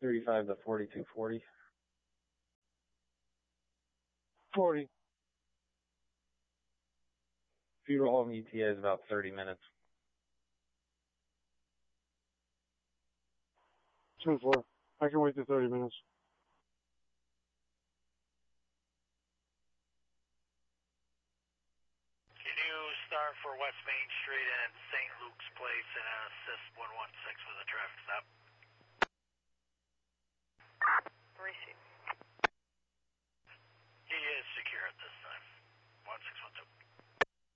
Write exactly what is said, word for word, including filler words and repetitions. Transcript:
thirty-five to forty-two forty. forty. Fuel home E T A is about thirty minutes. ten four. I can wait the thirty minutes. Can you start for West Main Street and Saint Luke's Place and assist one one six with a